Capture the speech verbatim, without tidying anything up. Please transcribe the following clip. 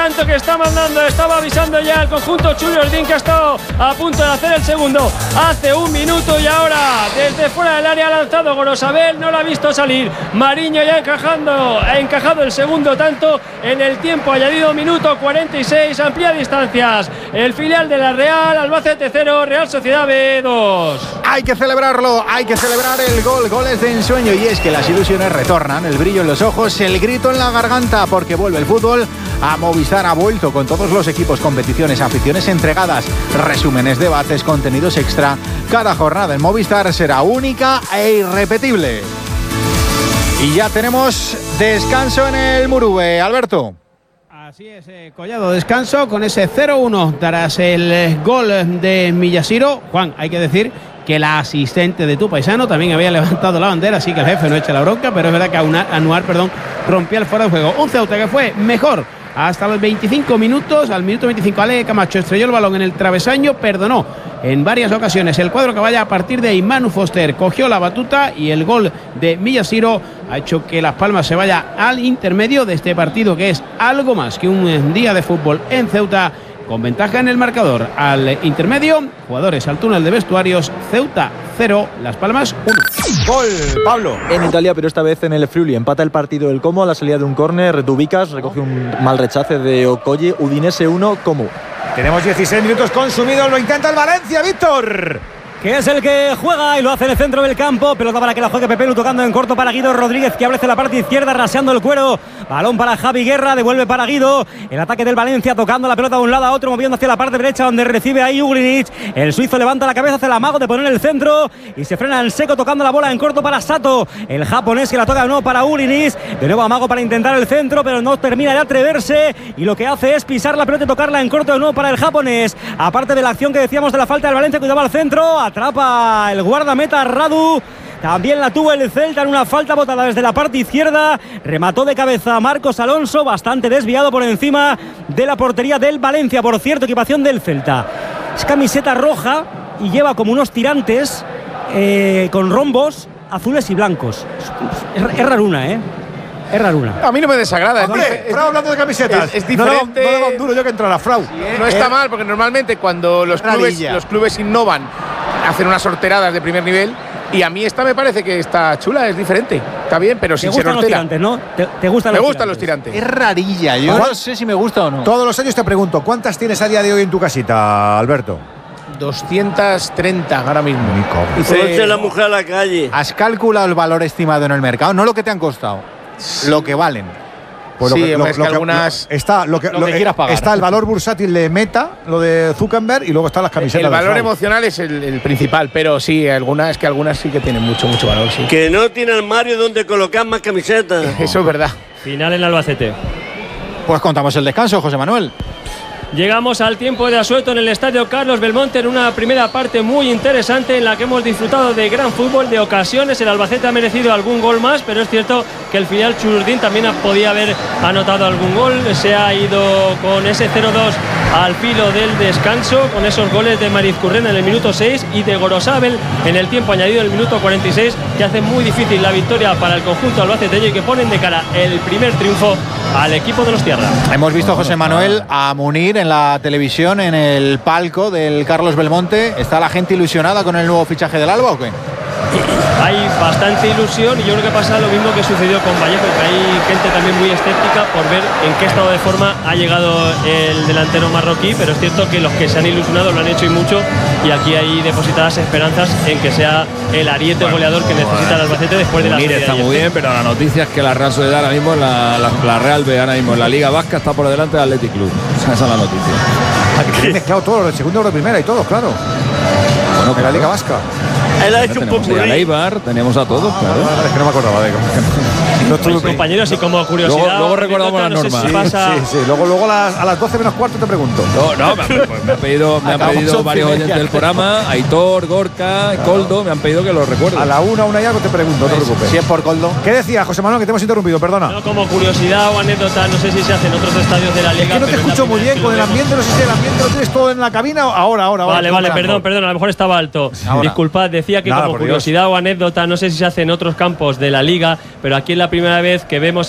Tanto que está mandando, estaba avisando ya el conjunto Churiordín, que ha estado a punto de hacer el segundo hace un minuto, y ahora desde fuera del área ha lanzado Gorosabel, no lo ha visto salir. Mariño ya encajando, ha encajado el segundo tanto en el tiempo añadido, minuto cuarenta y seis, amplía distancias. El filial de la Real, Albacete cero, Real Sociedad B dos. Hay que celebrarlo, hay que celebrar el gol, goles de ensueño, y es que las ilusiones retornan, el brillo en los ojos, el grito en la garganta, porque vuelve el fútbol a Movistar. Ha vuelto con todos los equipos, competiciones, aficiones entregadas, resúmenes, debates, contenidos extra. Cada jornada en Movistar será única e irrepetible. Y ya tenemos descanso en el Murube, Alberto. Así es, eh, Collado, descanso con ese cero uno tras el eh, gol de Millasiro. Juan, hay que decir que la asistente de tu paisano también había levantado la bandera, así que el jefe no echa la bronca, pero es verdad que Anuar, Anuar perdón, rompía el fuera de juego. Un Ceuta que fue mejor hasta los veinticinco minutos. Al minuto veinticinco, Ale Camacho estrelló el balón en el travesaño, perdonó en varias ocasiones el cuadro que vaya. A partir de ahí Manu Foster cogió la batuta, y el gol de Millasiro ha hecho que Las Palmas se vaya al intermedio de este partido, que es algo más que un día de fútbol en Ceuta, con ventaja en el marcador. Al intermedio, jugadores al túnel de vestuarios, Ceuta cero, Las Palmas uno. Gol, Pablo. En Italia, pero esta vez en el Friuli. Empata el partido del Como a la salida de un córner. Dubicas recoge un mal rechace de Okoye. Udinese uno, Como. Tenemos dieciséis minutos consumidos, lo intenta el Valencia, Víctor. Que es el que juega y lo hace en el centro del campo. Pelota para que la juegue Pepelu, tocando en corto para Guido Rodríguez, que abre hacia la parte izquierda, raseando el cuero. Balón para Javi Guerra, devuelve para Guido. El ataque del Valencia, tocando la pelota de un lado a otro, moviendo hacia la parte derecha, donde recibe ahí Uglinic. El suizo levanta la cabeza, hace el amago de poner el centro y se frena en seco, tocando la bola en corto para Sato. El japonés, que la toca de nuevo para Uglinic. De nuevo amago para intentar el centro, pero no termina de atreverse, y lo que hace es pisar la pelota y tocarla en corto de nuevo para el japonés. Aparte de la acción que decíamos de la falta del Valencia, cuidaba al centro, atrapa el guardameta Radu. También la tuvo el Celta en una falta botada desde la parte izquierda. Remató de cabeza Marcos Alonso, bastante desviado por encima de la portería del Valencia. Por cierto, equipación del Celta. Es camiseta roja y lleva como unos tirantes eh, con rombos azules y blancos. Es, es raruna, ¿eh? Es raruna. A mí no me desagrada. Hombre, Frau hablando de camisetas. Es, es diferente. No le daba un duro yo que entrar a Frau. Sí, eh, no está mal, porque normalmente cuando los clubes, los clubes innovan, hacen unas sorteradas de primer nivel. Y a mí esta me parece que está chula, es diferente. Está bien, pero sin ser hortera. Los tirantes, ¿no? ¿Te, te gustan me los gustan tirantes? los tirantes. Es rarilla, yo no sé si me gusta o no. Todos los años te pregunto, ¿cuántas tienes a día de hoy en tu casita, Alberto? doscientos treinta ahora mismo. Dice la mujer a la calle. ¿Has calculado el valor estimado en el mercado? No lo que te han costado, lo que valen. Pues sí, lo que, lo, es lo que que algunas… Lo, está, lo que, lo lo, que quieras pagar. Está el valor bursátil de Meta, lo de Zuckerberg, y luego están las camisetas. El valor de emocional es el, el principal, pero sí, algunas, es que algunas sí que tienen mucho, mucho valor, sí. Que no tiene armario donde colocar más camisetas. Eso es verdad. Final en Albacete. Pues contamos el descanso, José Manuel. Llegamos al tiempo de asueto en el estadio Carlos Belmonte, en una primera parte muy interesante en la que hemos disfrutado de gran fútbol, de ocasiones. El Albacete ha merecido algún gol más, pero es cierto que el filial Churdín también podía haber anotado algún gol. Se ha ido con ese cero dos al filo del descanso, con esos goles de Marizcurrena en el minuto seis y de Gorosabel en el tiempo añadido en el minuto cuarenta y seis, que hace muy difícil la victoria para el conjunto albaceteño y que ponen de cara el primer triunfo al equipo de los Tierra. Hemos visto, José Manuel, a Munir en la televisión, en el palco del Carlos Belmonte. ¿Está la gente ilusionada con el nuevo fichaje del Alba o qué? Hay bastante ilusión, y yo creo que pasa lo mismo que sucedió con Vallejo, que hay gente también muy escéptica por ver en qué estado de forma ha llegado el delantero marroquí, pero es cierto que los que se han ilusionado lo han hecho y mucho, y aquí hay depositadas esperanzas en que sea el ariete bueno, goleador que necesita bueno, el Albacete después de la salida. Está muy bien, pero la noticia es que la Real Sociedad ahora mismo, la, la, la Real B ahora mismo en la Liga Vasca está por delante del Athletic Club. Esa es la noticia. Aquí he mezclado todo, el segundo, la primera y todo, claro. Bueno, que la Liga Vasca. Él ha hecho un poco a Leibar, teníamos a todos, claro. Ah, es que no me acordaba de no pues, compañeros, y como curiosidad. Luego, luego recordamos la no norma. Sé si pasa... Sí, sí, sí. Luego, luego a, las, a las doce menos cuarto te pregunto. No, no, me, pues me han pedido, me han pedido varios oyentes del programa, Aitor, Gorka, claro. Coldo, me han pedido que lo recuerde. A la una, una y algo te pregunto, no te preocupes. Si es por Coldo. ¿Qué decía, José Manuel, que te hemos interrumpido? Perdona. No, como curiosidad o anécdota, no sé si se hace en otros estadios de la Liga. Es que no te escucho muy bien con el ambiente, no sé si el ambiente lo tienes todo en la cabina o ahora, ahora. Vale, ahora, vale, perdón, perdón, a lo mejor estaba alto. Ahora. Disculpad, decía que Nada, como curiosidad Dios. o anécdota, no sé si se hace en otros campos de la Liga, pero aquí es la primera vez que vemos